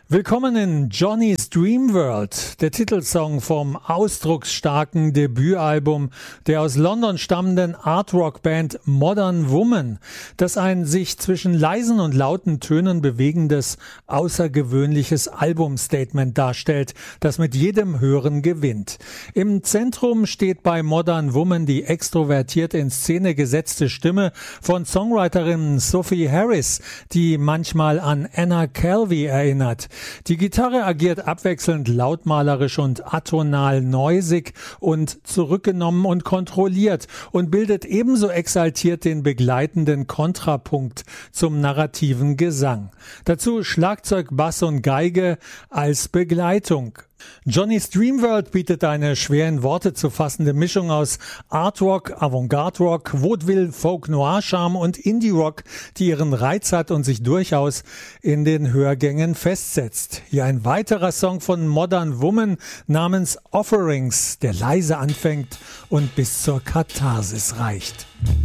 Willkommen in Johnny's Dream World, der Titelsong vom ausdrucksstarken Debütalbum der aus London stammenden Art-Rock-Band Modern Woman, das ein sich zwischen leisen und lauten Tönen bewegendes, außergewöhnliches Albumstatement darstellt, das mit jedem Hören gewinnt. Im Zentrum steht bei Modern Woman die extrovertiert in Szene gesetzte Stimme von Songwriterin Sophie Harris, die manchmal an Anna Calvi erinnert. Die Gitarre agiert abwechselnd lautmalerisch und atonal neusig und zurückgenommen und kontrolliert und bildet ebenso exaltiert den begleitenden Kontrapunkt zum narrativen Gesang. Dazu Schlagzeug, Bass und Geige als Begleitung. Johnny's Dream World bietet eine schwer in Worte zu fassende Mischung aus Art Rock, Avantgarde Rock, Vaudeville, Folk Noir Charme und Indie Rock, die ihren Reiz hat und sich durchaus in den Hörgängen festsetzt. Hier ein weiterer Song von Modern Woman namens Offerings, der leise anfängt und bis zur Katharsis reicht.